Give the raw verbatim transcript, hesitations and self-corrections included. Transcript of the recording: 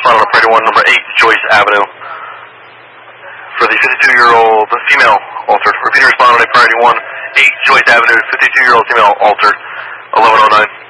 responded on priority one, number eight, Joyce Avenue. For the fifty-two-year-old female altered. Repeating respondent on priority one, eight, Joyce Avenue, fifty-two-year-old female altered, eleven oh nine.